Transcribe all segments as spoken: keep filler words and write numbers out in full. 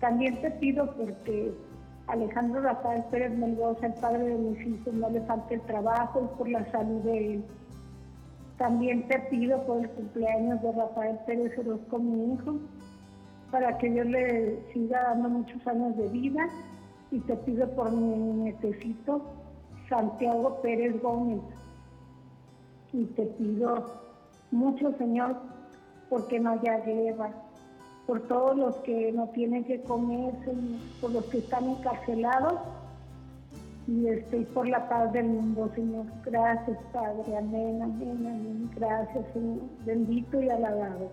También te pido porque Alejandro Rafael Pérez Mendoza, el padre de mis hijos, no le falte el trabajo y por la salud de él. También te pido por el cumpleaños de Rafael Pérez Orozco, mi hijo, para que Dios le siga dando muchos años de vida. Y te pido por mi nietecito, Santiago Pérez Gómez. Y te pido mucho, Señor, porque no haya guerra, por todos los que no tienen que comer, Señor, por los que están encarcelados y, este, y por la paz del mundo, Señor. Gracias, Padre. Amén, amén, amén. Gracias, Señor. Bendito y alabado.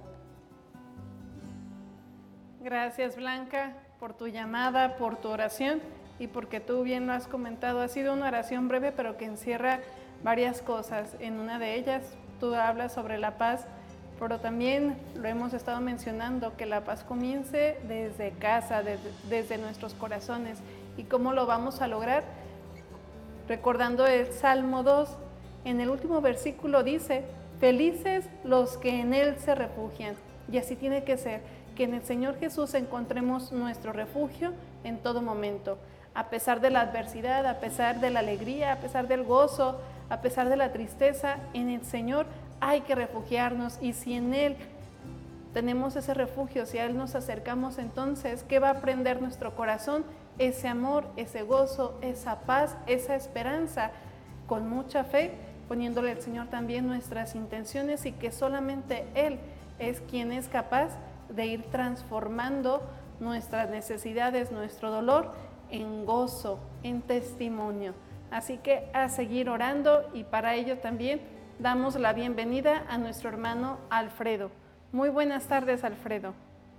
Gracias, Blanca, por tu llamada, por tu oración y porque tú bien lo has comentado. Ha sido una oración breve, pero que encierra varias cosas. En una de ellas, tú hablas sobre la paz, pero también lo hemos estado mencionando, que la paz comience desde casa, desde, desde nuestros corazones. ¿Y cómo lo vamos a lograr? Recordando el Salmo dos, en el último versículo dice, felices los que en Él se refugian. Y así tiene que ser, que en el Señor Jesús encontremos nuestro refugio en todo momento. A pesar de la adversidad, a pesar de la alegría, a pesar del gozo, a pesar de la tristeza, en el Señor hay que refugiarnos. Y si en Él tenemos ese refugio, si a Él nos acercamos, entonces, ¿qué va a prender nuestro corazón? Ese amor, ese gozo, esa paz, esa esperanza, con mucha fe, poniéndole al Señor también nuestras intenciones y que solamente Él es quien es capaz de ir transformando nuestras necesidades, nuestro dolor, en gozo, en testimonio. Así que a seguir orando y para ello también damos la bienvenida a nuestro hermano Alfredo. Muy buenas tardes, Alfredo.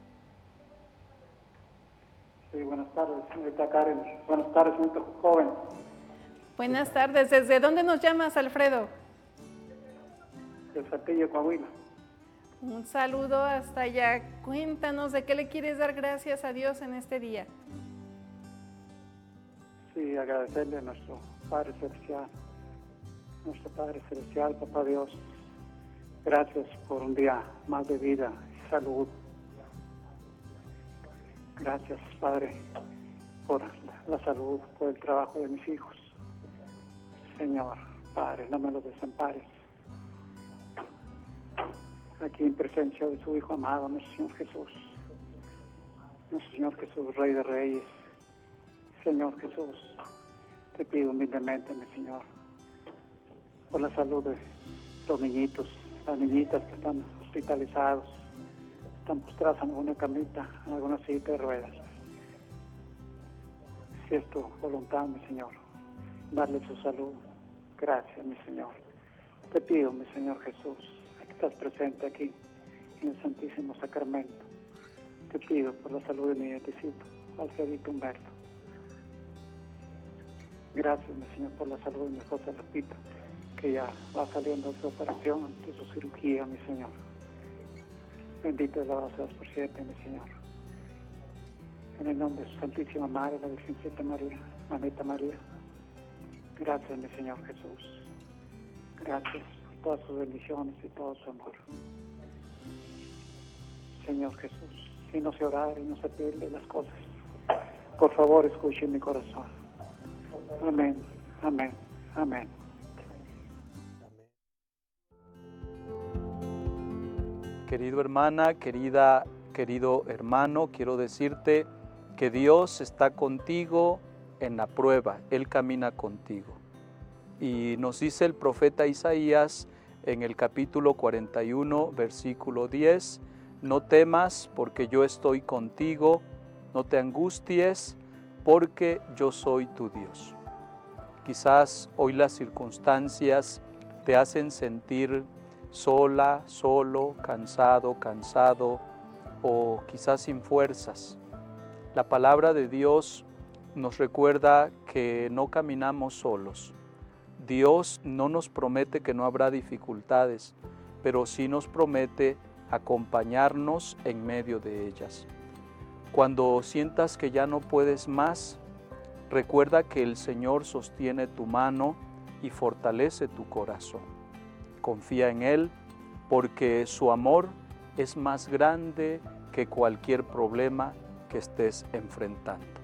Sí, buenas tardes, señorita Karen. Buenas tardes, señorita joven. Buenas tardes. ¿Desde dónde nos llamas, Alfredo? De Saltillo, Coahuila. Un saludo hasta allá. Cuéntanos de qué le quieres dar gracias a Dios en este día. Sí, agradecerle a nuestro Padre Celestial, nuestro Padre Celestial, Papá Dios. Gracias por un día más de vida y salud. Gracias, Padre, por la salud, por el trabajo de mis hijos. Señor, Padre, no me los desampares. Aquí en presencia de su Hijo amado, nuestro Señor Jesús. Nuestro Señor Jesús, Rey de Reyes. Señor Jesús, te pido humildemente, mi Señor, por la salud de los niñitos, las niñitas que están hospitalizados, están postradas en alguna camita, en alguna silla de ruedas. Si es tu voluntad, mi Señor, darle su salud. Gracias, mi Señor. Te pido, mi Señor Jesús, que estás presente aquí en el Santísimo Sacramento. Te pido por la salud de mi nietecito, Alfredito Humberto. Gracias, mi Señor, por la salud de mi esposa Lupita, que ya va saliendo de su operación, de su cirugía, mi Señor. Bendito es la base por siete, mi Señor. En el nombre de su Santísima Madre, la Virgencita María, Mamita María. Gracias, mi Señor Jesús. Gracias por todas sus bendiciones y todo su amor. Señor Jesús, si no se orar y no se pide las cosas, por favor, escuche mi corazón. Amén, amén, amén. Querido hermana, querida, querido hermano, quiero decirte que Dios está contigo en la prueba, Él camina contigo. Y nos dice el profeta Isaías en el capítulo cuarenta y uno, versículo diez, no temas porque yo estoy contigo, no te angusties porque yo soy tu Dios. Quizás hoy las circunstancias te hacen sentir sola, solo, cansado, cansado o quizás sin fuerzas. La palabra de Dios nos recuerda que no caminamos solos. Dios no nos promete que no habrá dificultades, pero sí nos promete acompañarnos en medio de ellas. Cuando sientas que ya no puedes más, recuerda que el Señor sostiene tu mano y fortalece tu corazón. Confía en Él, porque su amor es más grande que cualquier problema que estés enfrentando.